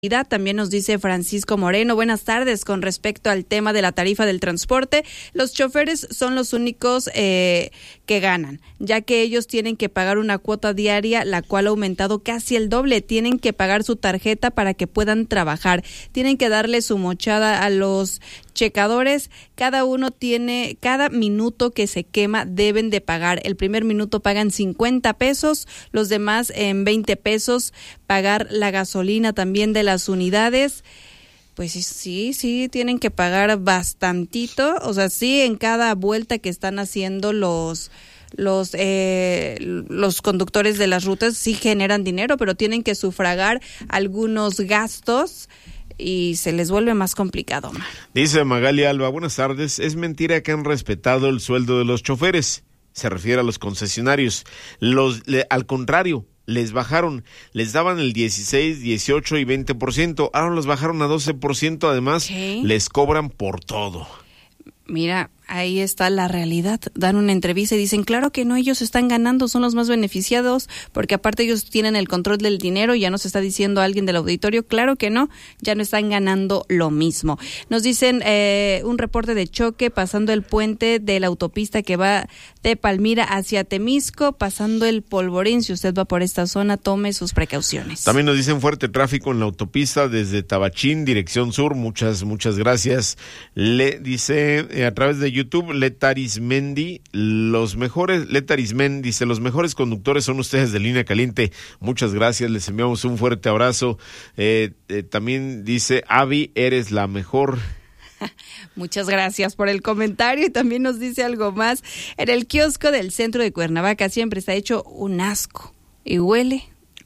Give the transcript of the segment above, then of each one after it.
También nos dice Francisco Moreno, buenas tardes, con respecto al tema de la tarifa del transporte, los choferes son los únicos que ganan, ya que ellos tienen que pagar una cuota diaria, la cual ha aumentado casi el doble, tienen que pagar su tarjeta para que puedan trabajar, tienen que darle su mochada a los checadores, cada minuto que se quema deben de pagar, el primer minuto pagan 50 pesos, los demás en 20 pesos, pagar la gasolina también de las unidades, pues sí, tienen que pagar bastantito, o sea, sí, en cada vuelta que están haciendo los conductores de las rutas sí generan dinero, pero tienen que sufragar algunos gastos y se les vuelve más complicado. Dice Magali Alba, buenas tardes, es mentira que han respetado el sueldo de los choferes, se refiere a los concesionarios, al contrario, les bajaron, les daban el 16, 18 y 20%, ahora los bajaron a 12%, además les cobran por todo. Mira, ahí está la realidad. Dan una entrevista y dicen, claro que no, ellos están ganando, son los más beneficiados, porque aparte ellos tienen el control del dinero, ya nos está diciendo alguien del auditorio, claro que no, ya no están ganando lo mismo. Nos dicen un reporte de choque pasando el puente de la autopista que va de Palmira hacia Temisco, pasando el Polvorín. Si usted va por esta zona, tome sus precauciones. También nos dicen fuerte tráfico en la autopista desde Tabachín, dirección sur, muchas gracias. Le dice a través de YouTube, Letarismendi, los mejores conductores son ustedes de Línea Caliente, muchas gracias, les enviamos un fuerte abrazo. También dice, Avi, eres la mejor. Muchas gracias por el comentario, y también nos dice algo más, en el kiosco del centro de Cuernavaca siempre está hecho un asco y huele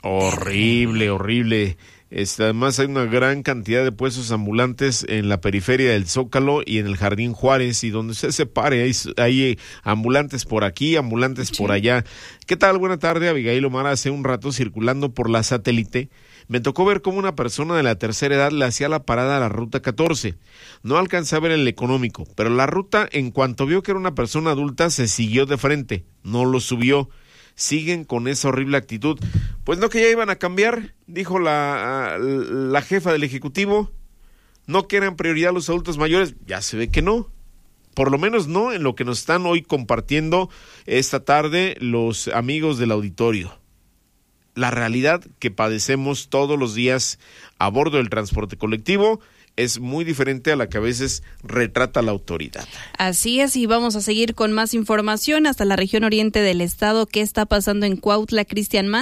horrible. Además hay una gran cantidad de puestos ambulantes en la periferia del Zócalo y en el Jardín Juárez, y donde usted se pare hay ambulantes por aquí, ambulantes por allá. ¿Qué tal? Buena tarde, Abigail Omar. Hace un rato, circulando por la Satélite, me tocó ver cómo una persona de la tercera edad le hacía la parada a la ruta 14. No alcancé a ver el económico, pero la ruta, en cuanto vio que era una persona adulta, se siguió de frente, no lo subió. Siguen con esa horrible actitud. Pues no, que ya iban a cambiar, dijo la jefa del Ejecutivo. No que eran prioridad los adultos mayores, ya se ve que no. Por lo menos no en lo que nos están hoy compartiendo esta tarde los amigos del auditorio. La realidad que padecemos todos los días a bordo del transporte colectivo es muy diferente a la que a veces retrata la autoridad. Así es, y vamos a seguir con más información hasta la región oriente del estado. ¿Qué está pasando en Cuautla, Cristian Mann?